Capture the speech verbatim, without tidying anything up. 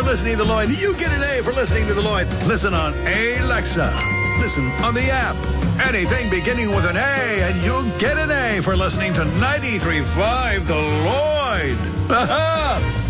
listening to The Lloyd. You get an A for listening to The Lloyd. Listen on Alexa. Listen on the app. Anything beginning with an A, and you'll get an A for listening to ninety-three point five The Lloyd. Ha-ha!